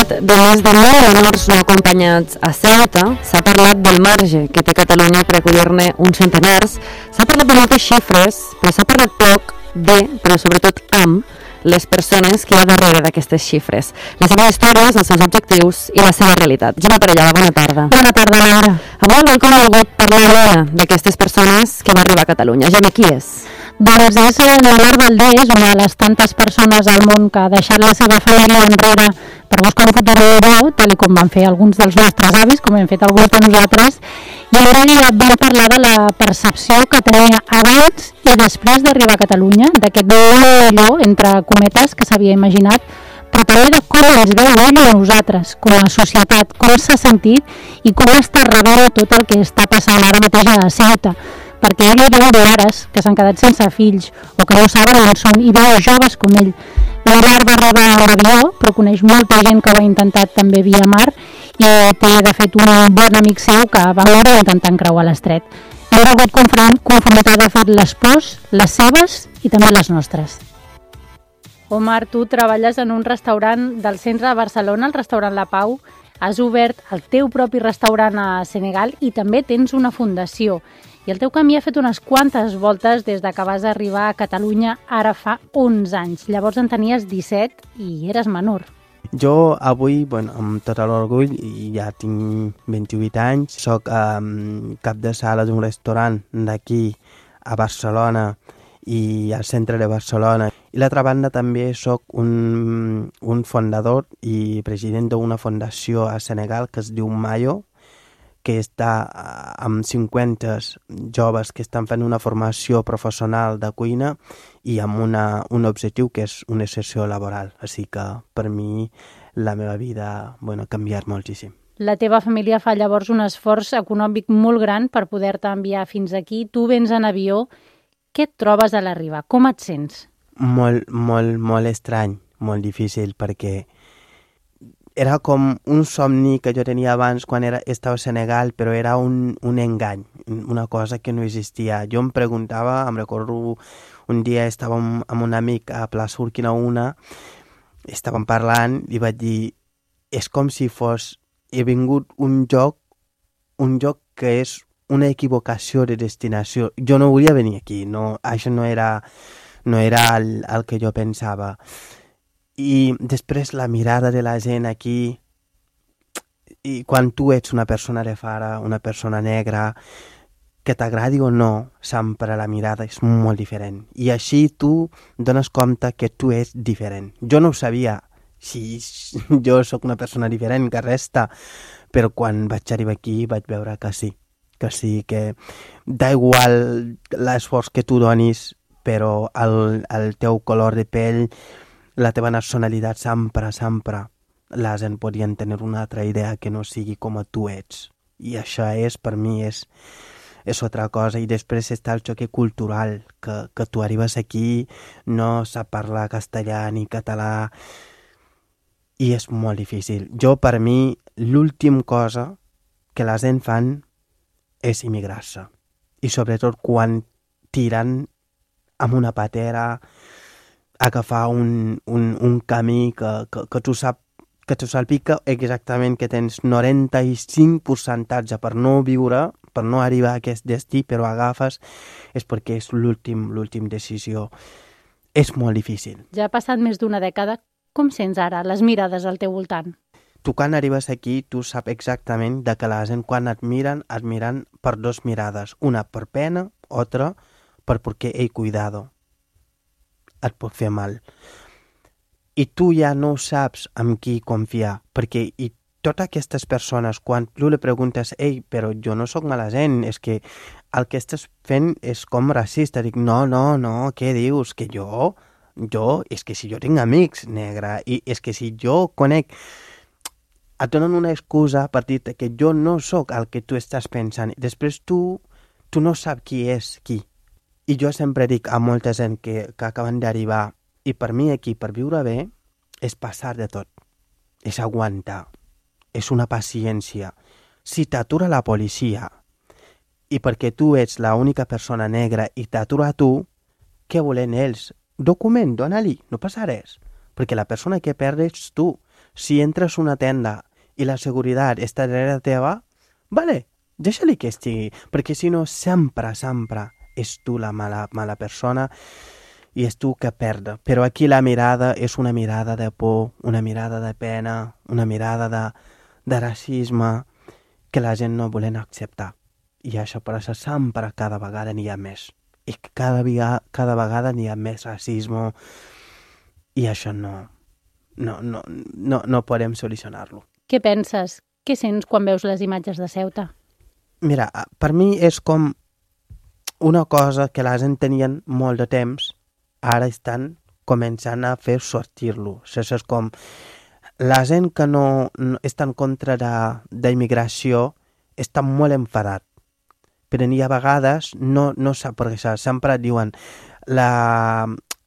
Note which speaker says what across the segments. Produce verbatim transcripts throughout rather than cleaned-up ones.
Speaker 1: parlat de més de mil menors no acompanyats a Ceuta, s'ha parlat del marge que té Catalunya per acollir-ne uns centenars, s'ha parlat de moltes xifres, però s'ha parlat poc de, però sobretot amb, les persones que hi ha darrere d'aquestes xifres, les seves històries, els seus objectius i la seva realitat. Gemma Parellada, bona tarda.
Speaker 2: Bona tarda, Laura.
Speaker 1: Avui al balcó hem volgut parlar d'una d'aquestes persones que va arribar a Catalunya. Gemma, qui és?
Speaker 2: Doncs és la Mar Valdés, una de les tantes persones al món que ha deixat la seva família enrere per buscar un futur millor, tal com van fer alguns dels nostres avis, com hem fet alguns de nosaltres, i ara vam parlar de la percepció que tenia abans i després d'arribar a Catalunya, d'aquest millor, entre cometes, que s'havia imaginat, però també de com ens veu ell a nosaltres, com a societat, com s'ha sentit i com està rebent tot el que està passant ara mateix a Ceuta. Perquè ell veu mares que s'han quedat sense fills o que no saben on són i veu joves com ell. La Mar va arribar a l'avió, però coneix molta gent que ho ha intentat també via mar i té de fet un bon amic seu que va morir intentant creuar l'estret. Hem volgut confrontar de fet les pors, les seves i també les nostres. Omar, tu treballes en un restaurant del centre de Barcelona, el restaurant La Pau. Has obert el teu propi restaurant a Senegal i també tens una fundació. I el teu camí ha fet unes quantes voltes des de que vas arribar a Catalunya ara fa onze anys. Llavors en tenies disset i eres menor.
Speaker 3: Jo avui, bueno, amb tot l'orgull, ja tinc vint-i-vuit anys, soc um, cap de sala d'un restaurant d'aquí a Barcelona i al centre de Barcelona. I l'altra banda també soc un, un fundador i president d'una fundació a Senegal que es diu Mayo, que està amb cinquanta joves que estan fent una formació professional de cuina i amb una, un objectiu que és una sessió laboral. Així que per mi la meva vida bueno, ha canviat moltíssim.
Speaker 2: La teva família fa llavors un esforç econòmic molt gran per poder-te enviar fins aquí. Tu vens en avió. Què et trobes a l'arribar? Com et sents?
Speaker 3: Molt, molt, molt estrany, molt difícil, perquè era com un somni que jo tenia abans quan era, estava a Senegal, però era un, un engany, una cosa que no existia. Jo em preguntava, em recordo un dia estàvem amb un amic a Plaça Urquinaona, estàvem parlant i vaig dir, és com si fos, he vingut un lloc, un lloc que és una equivocació de destinació. Jo no volia venir aquí, no, això no era, no era el, el que jo pensava. I després la mirada de la gent aquí, i quan tu ets una persona de fora, una persona negra, que t'agradi o no, sempre la mirada és molt diferent. I així tu dones compte que tu ets diferent. Jo no ho sabia, si jo sóc una persona diferent que resta, però quan vaig arribar aquí vaig veure que sí, que sí, que da igual l'esforç que tu donis, però el, el teu color de pell, la teva nacionalitat sempre, sempre, la gent podien tenir una altra idea que no sigui com tu ets. I això és, per mi, és, és altra cosa. I després està el xoc cultural, que, que tu arribes aquí, no sap parlar castellà ni català, i és molt difícil. Jo, per mi, l'últim cosa que la gent fan és immigrar-se. I sobretot quan tiren amb una patera, agafar un, un, un camí que, que, que tu sap que tu salpica exactament que tens noranta-cinc percentatge per no viure, per no arribar a aquest destí, però agafes, és perquè és l'últim, l'últim decisió. És molt difícil.
Speaker 2: Ja ha passat més d'una dècada. Com sents ara les mirades al teu voltant?
Speaker 3: Tu quan arribes aquí, tu saps exactament de que la gent quan et miren, et miren per dos mirades. Una per pena, altra per perquè he cuidado. Et pot fer mal. I tu ja no saps amb qui confiar, perquè i totes aquestes persones, quan tu li preguntes, ei, però jo no sóc mala gent, és que el que estàs fent és com racista. Dic, no, no, no, què dius? Que jo, jo, és que si jo tinc amics negre, i és que si jo conec, et donen una excusa per dir que jo no sóc el que tu estàs pensant. Després tu, tu no saps qui és qui. I jo sempre dic a molta gent que, que acaben d'arribar, i per mi aquí, per viure bé, és passar de tot. És aguantar. És una paciència. Si t'atura la policia, i perquè tu ets l'única persona negra i t'atura a tu, què volen ells? Document, dona-li, no passa res. Perquè la persona que perd ets tu. Si entres a una tenda i la seguretat està darrere teva, vale, deixa-li que estigui, perquè si no sempre, sempre és tu la mala, mala persona i és tu que perda. Però aquí la mirada és una mirada de por, una mirada de pena, una mirada de, de racisme que la gent no volen acceptar. I això per això sempre cada vegada n'hi ha més. I cada, vegada, cada vegada n'hi ha més racisme i això no, no, no, no, no podem solucionar-lo.
Speaker 2: Què penses? Què sents quan veus les imatges de Ceuta?
Speaker 3: Mira, per mi és com una cosa que la gent tenien molt de temps, ara estan començant a fer sortir-lo. O sigui, és com la gent que no, no està en contra d'immigració està molt enfadat. Però n'hi ha vegades, no, no sap, perquè sempre diuen la,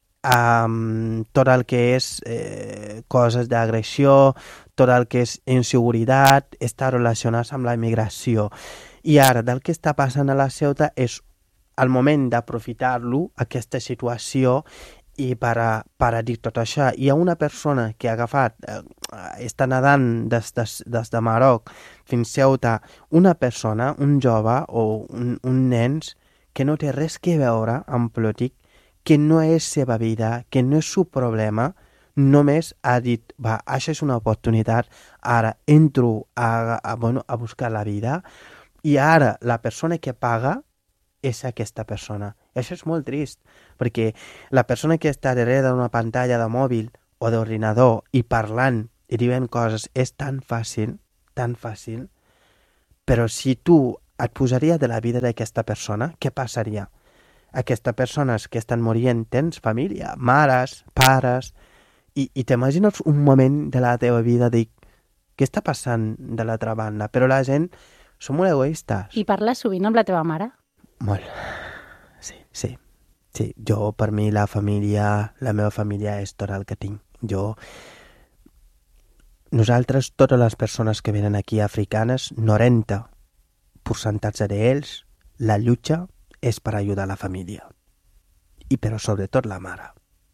Speaker 3: um, tot el que és eh, coses d'agressió, tot el que és inseguretat, està relacionat amb la immigració. I ara, del que està passant a la Ceuta és el moment d'aprofitar-lo, aquesta situació, i per a, per a dir tot això. Hi ha una persona que ha agafat, eh, està nedant des, des, des de Marroc fins a Ceuta, una persona, un jove o un, un nens que no té res que veure amb polític, que no és seva vida, que no és su problema, només ha dit, va, això és una oportunitat, ara entro a, a, bueno, a buscar la vida, i ara la persona que paga és aquesta persona. I això és molt trist, perquè la persona que està darrere d'una pantalla de mòbil o d'ordinador i parlant i dient coses és tan fàcil, tan fàcil, però si tu et posaries de la vida d'aquesta persona, què passaria? Aquestes persones que estan morint tens família, mares, pares, i, i t'imagines un moment de la teva vida de què està passant de l'altra banda, però la gent són molt egoistes.
Speaker 2: I parles sovint amb la teva mare?
Speaker 3: Molt. Sí, sí. Sí, jo, per mi, la família, la meva família és tot el que tinc. Jo, nosaltres, totes les persones que venen aquí africanes, noranta percentatge d'ells, la lluita és per ajudar la família. I però sobretot la mare.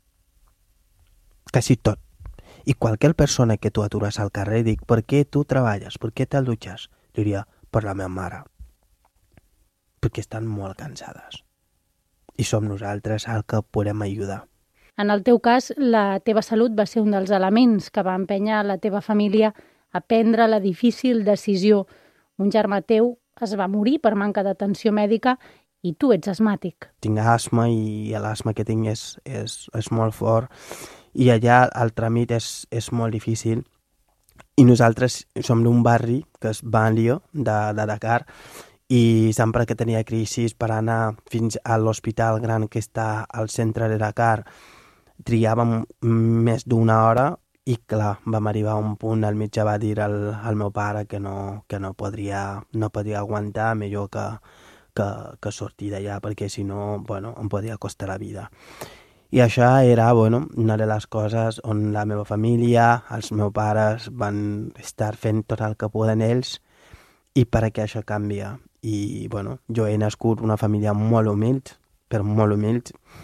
Speaker 3: Quasi tot. I qualsevol persona que tu atures al carrer i dic, per què tu treballes? Per què te luches? Diria, per la meva mare. Perquè estan molt cansades. I som nosaltres el que podem ajudar.
Speaker 2: En el teu cas, la teva salut va ser un dels elements que va empènyer la teva família a prendre la difícil decisió. Un germà teu es va morir per manca d'atenció mèdica i tu ets asmàtic.
Speaker 3: Tinc asma i l'asma que tinc és, és, és molt fort i allà el tràmit és, és molt difícil. I nosaltres som d'un barri que és Banlieue de, de Dakar i sempre que tenia crisis per anar fins a l'hospital gran que està al centre de Dakar triàvem més d'una hora i clar, vam arribar a un punt, el metge va dir al, al meu pare que no, que no podria, no podria aguantar, millor que, que, que sortir d'allà perquè si no, bueno, em podia costar la vida. I això era, bueno, una de les coses on la meva família, els meus pares van estar fent tot el que poden ells i perquè això canvia. I, bueno, jo he nascut una família molt humil, però molt humil.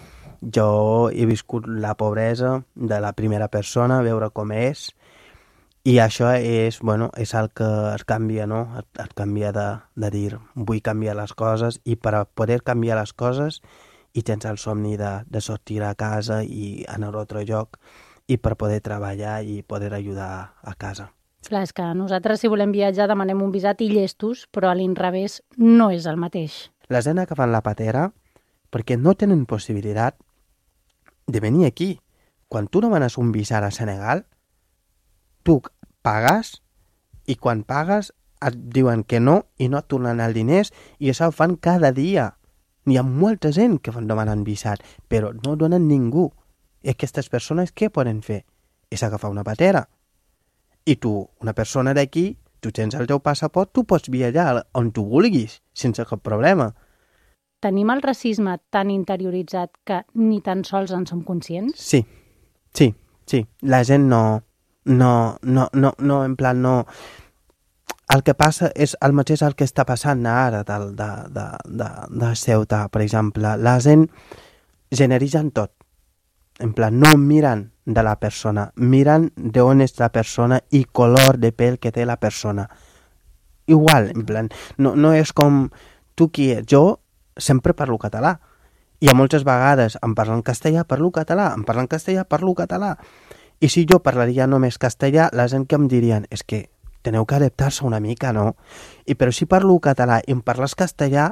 Speaker 3: Jo he viscut la pobresa de la primera persona, veure com és, i això és, bueno, és el que es canvia, no? Et, et canvia de, de dir, vull canviar les coses, i per a poder canviar les coses i tens el somni de, de sortir a casa i anar a altre lloc, i per poder treballar i poder ajudar a casa.
Speaker 2: Clar, és que nosaltres, si volem viatjar, demanem un visat i llestos, però a l'inrevés no és el mateix.
Speaker 3: La gent que fan la patera, perquè no tenen possibilitat de venir aquí. Quan tu demanes un visat a Senegal, tu pagues i quan pagues et diuen que no i no et tornen els diners i això ho fan cada dia. Hi ha molta gent que demanen visat, però no donen ningú. I aquestes persones què poden fer? És agafar una patera. I tu, una persona d'aquí, tu tens el teu passaport, tu pots viatjar on tu vulguis, sense cap problema.
Speaker 2: Tenim el racisme tan interioritzat que ni tan sols en som conscients?
Speaker 3: Sí, sí, sí. La gent no, no, no, no, no, en plan, no... El que passa és el mateix el que està passant ara de, de, de, de, de Ceuta, per exemple. La gent generalitzen tot. en plan, no miran de la persona, miran de on és la persona i color de pell que té la persona. Igual, en plan, no, no és com tu qui ets. Jo sempre parlo català. I a moltes vegades em parlen castellà, parlo català, em parlen castellà, parlo català. I si jo parlaria només castellà, la gent que em dirien, és que teniu que adaptar-se una mica, no? I però si parlo català i em parles castellà,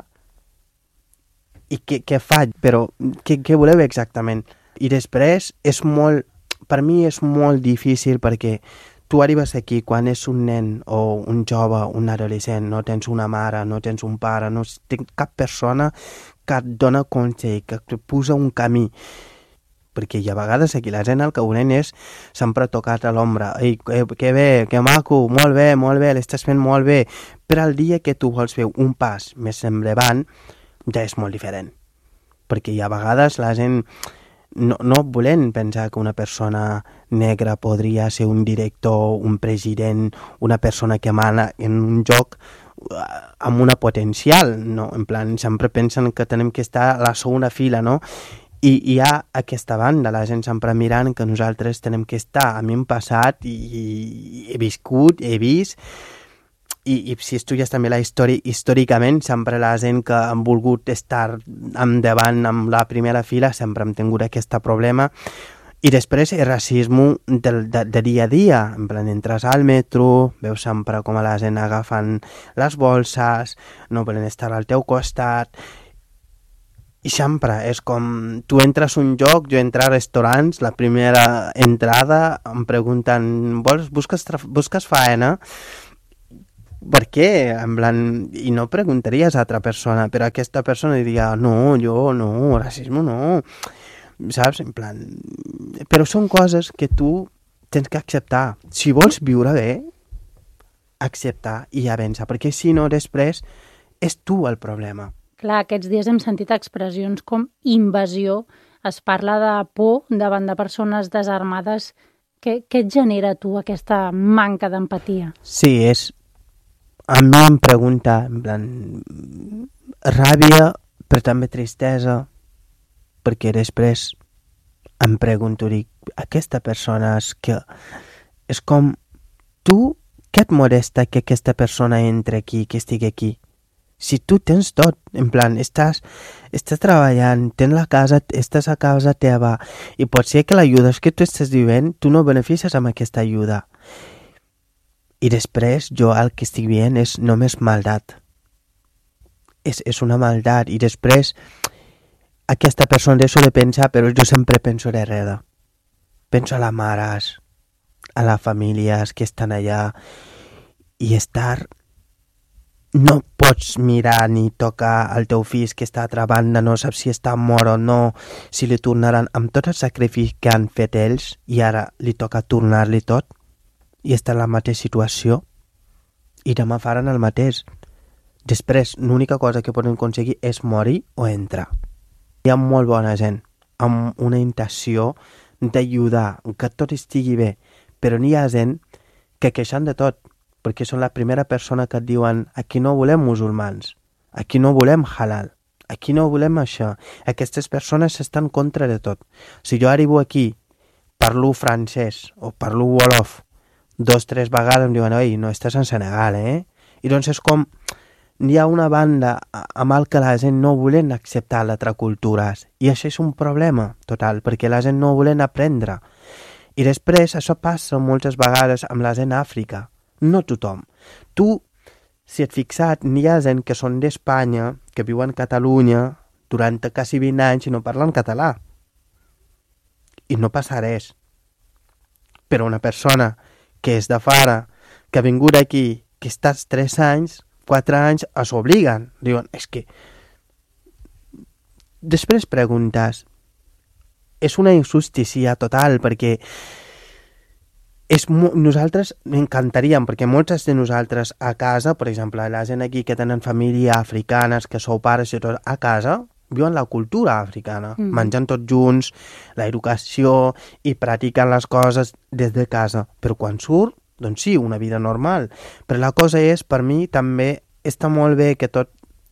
Speaker 3: i què, què faig? Però què, què voleu exactament? I després és molt, per mi és molt difícil perquè tu arribes aquí quan és un nen o un jove, un adolescent, no tens una mare, no tens un pare, no tens cap persona que et dona consell, que et posa un camí. Perquè hi ha vegades aquí la gent el que volem és sempre tocar a l'ombra. Ei, que, que bé, que maco, molt bé, molt bé, l'estàs fent molt bé. Però el dia que tu vols fer un pas més endavant, ja és molt diferent. Perquè hi ha vegades la gent no, no volem pensar que una persona negra podria ser un director, un president, una persona que mana en un joc amb una potencial, no? En plan, sempre pensen que tenim que estar a la segona fila, no? I hi ha aquesta banda, la gent sempre mirant que nosaltres tenim que estar. A mi em passat i, i he viscut, he vist, i, i si estudies també la història, històricament sempre la gent que han volgut estar endavant amb la primera fila sempre hem tingut aquest problema. I després el racisme de, de, de dia a dia, en plan, entres al metro, veus sempre com a la gent agafen les bolses, no volen estar al teu costat, i sempre és com, tu entres a un lloc, jo entro a restaurants, la primera entrada em pregunten, vols, busques, busques faena? Per què? En plan, i no preguntaries a altra persona, però aquesta persona diria, no, jo no, racisme no, saps? En plan, però són coses que tu tens que acceptar. Si vols viure bé, acceptar i avançar, perquè si no després és tu el problema.
Speaker 2: Clar, aquests dies hem sentit expressions com invasió, es parla de por davant de persones desarmades. Què, què et genera tu aquesta manca d'empatia?
Speaker 3: Sí, és... A mi em pregunta, en plan, ràbia, però també tristesa, perquè després em pregunto, dic, aquesta persona és que... És com, tu, què et molesta que aquesta persona entre aquí, que estigui aquí? Si tu tens tot, en plan, estàs, estàs treballant, tens la casa, estàs a casa teva, i pot ser que l'ajuda que tu estàs vivint, tu no beneficies amb aquesta ajuda. I després, jo el que estic veient és només maldat. És, és una maldat. I després, aquesta persona deixo de pensar, però jo sempre penso darrere. Penso a les mares, a les famílies que estan allà, i estar... No pots mirar ni tocar el teu fill que està a altra banda, no saps si està mort o no, si li tornaran amb tot el sacrifici que han fet ells i ara li toca tornar-li tot i està en la mateixa situació i demà faran el mateix. Després, l'única cosa que poden aconseguir és morir o entrar. Hi ha molt bona gent amb una intenció d'ajudar, que tot estigui bé, però n'hi ha gent que queixen de tot, perquè són la primera persona que et diuen aquí no volem musulmans, aquí no volem halal, aquí no volem això. Aquestes persones estan contra de tot. Si jo arribo aquí, parlo francès o parlo wolof, dos, tres vegades em diuen, oi, no estàs en Senegal, eh? I doncs és com, hi ha una banda amb el que la gent no volen acceptar l'altra cultures, i això és un problema total, perquè la gent no volen aprendre. I després això passa moltes vegades amb la gent a Àfrica. No tothom. Tu, si et fixat, n'hi ha gent que són d'Espanya, que viuen a Catalunya durant quasi vint anys i no parlen català. I no passa res. Però una persona que és de fora, que ha vingut aquí, que estàs tres anys, quatre anys, es obliguen. Diuen, és que... Després preguntes, és una injustícia total, perquè... És mo- nosaltres m'encantaríem, perquè moltes de nosaltres a casa, per exemple, la gent aquí que tenen família africanes, que sou pares i tot, a casa, viuen la cultura africana, mm. mengen tots junts, l'educació, i practiquen les coses des de casa. Però quan surt, doncs sí, una vida normal. Però la cosa és, per mi, també està molt bé que tot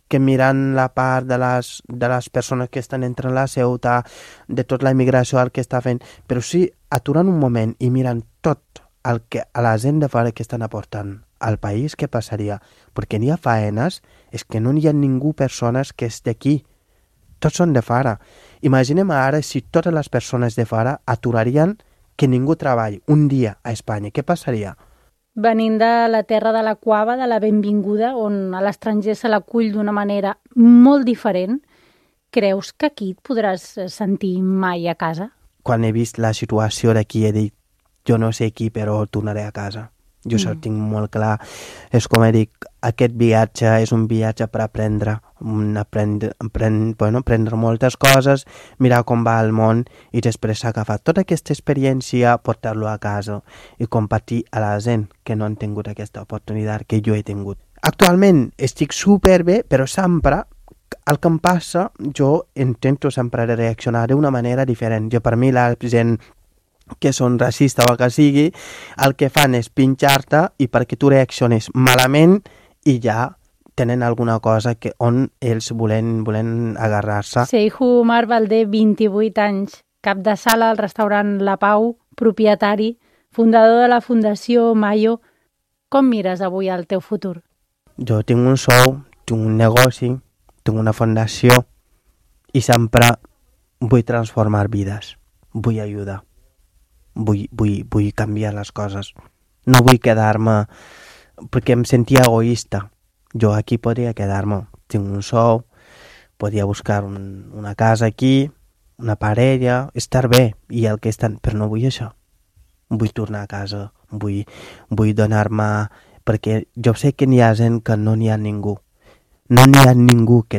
Speaker 3: que miren la part de les, de les persones que estan entrant a la Ceuta, de tota la immigració al que està fent, però sí aturen un moment i miren tot el que a la gent de fora que estan aportant al país, què passaria? Perquè n'hi ha faenes, és que no n'hi ha ningú persones que és d'aquí, tots són de fora. Imaginem ara si totes les persones de fora aturarien que ningú treballi un dia a Espanya, què passaria?
Speaker 2: Venint de la terra de la cuava, de la benvinguda, on a l'estranger se l'acull d'una manera molt diferent, creus que aquí et podràs sentir mai a casa?
Speaker 3: Quan he vist la situació d'aquí he dit, jo no sé qui, però tornaré a casa. Jo això ho tinc molt clar. És com he dit, aquest viatge és un viatge per aprendre, aprendre, aprendre, bueno, aprendre moltes coses, mirar com va el món i després agafar tota aquesta experiència, portar-lo a casa i compartir a la gent que no han tingut aquesta oportunitat que jo he tingut. Actualment estic superbé, però sempre el que em passa, jo intento sempre reaccionar d'una manera diferent. Jo, per mi, la gent que són racistes o el que sigui, el que fan és pinxar-te i perquè tu reacciones malament i ja tenen alguna cosa que on ells volen, volen agarrar-se.
Speaker 2: Seijo Omar Valdé, vint-i-vuit anys, cap de sala al restaurant La Pau, propietari, fundador de la Fundació Mayo. Com mires avui el teu futur?
Speaker 3: Jo tinc un sou, tinc un negoci, tinc una fundació i sempre vull transformar vides, vull ajudar. Vull, vull, vull canviar les coses. No vull quedar-me perquè em sentia egoista. Jo aquí podria quedar-me. Tinc un sou, podria buscar un, una casa aquí, una parella, estar bé, i el que estan... Però no vull això. Vull tornar a casa, vull, vull donar-me... Perquè jo sé que n'hi ha gent que no n'hi ha ningú. No n'hi ha ningú que